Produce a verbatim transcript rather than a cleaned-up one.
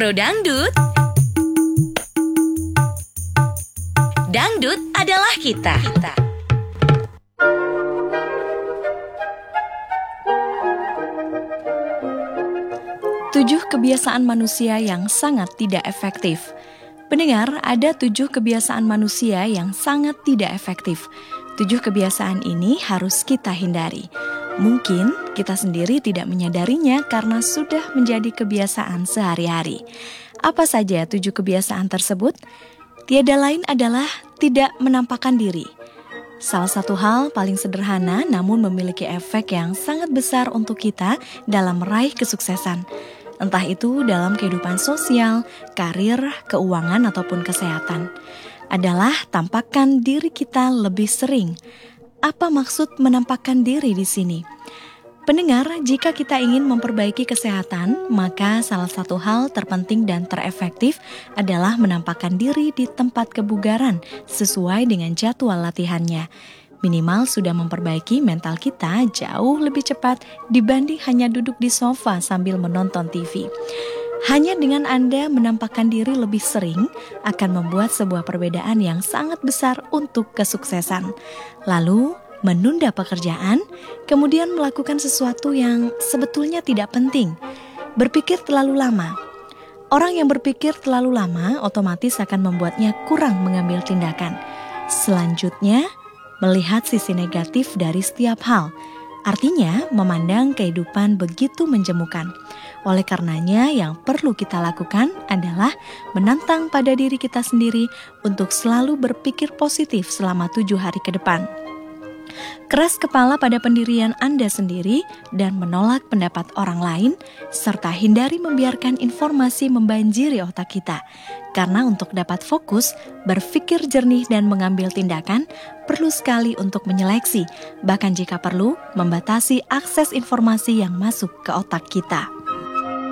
Pro Dangdut. Dangdut adalah kita. kita. Tujuh kebiasaan manusia yang sangat tidak efektif. Pendengar, ada tujuh kebiasaan manusia yang sangat tidak efektif. Tujuh kebiasaan ini harus kita hindari. Mungkin kita sendiri tidak menyadarinya karena sudah menjadi kebiasaan sehari-hari. Apa saja tujuh kebiasaan tersebut? Tiada lain adalah tidak menampakkan diri. Salah satu hal paling sederhana namun memiliki efek yang sangat besar untuk kita dalam meraih kesuksesan. Entah itu dalam kehidupan sosial, karir, keuangan, ataupun kesehatan. Adalah tampakkan diri kita lebih sering. Apa maksud menampakkan diri di sini? Pendengar, jika kita ingin memperbaiki kesehatan, maka salah satu hal terpenting dan terefektif adalah menampakkan diri di tempat kebugaran sesuai dengan jadwal latihannya. Minimal sudah memperbaiki mental kita jauh lebih cepat dibanding hanya duduk di sofa sambil menonton T V. Hanya dengan Anda menampakkan diri lebih sering akan membuat sebuah perbedaan yang sangat besar untuk kesuksesan. Lalu, menunda pekerjaan, kemudian melakukan sesuatu yang sebetulnya tidak penting. Berpikir terlalu lama. Orang yang berpikir terlalu lama otomatis akan membuatnya kurang mengambil tindakan. Selanjutnya, melihat sisi negatif dari setiap hal. Artinya, memandang kehidupan begitu menjemukan. Oleh karenanya, yang perlu kita lakukan adalah menantang pada diri kita sendiri untuk selalu berpikir positif selama tujuh hari ke depan. Keras kepala pada pendirian Anda sendiri dan menolak pendapat orang lain, serta hindari membiarkan informasi membanjiri otak kita. Karena untuk dapat fokus, berpikir jernih dan mengambil tindakan, perlu sekali untuk menyeleksi, bahkan jika perlu, membatasi akses informasi yang masuk ke otak kita.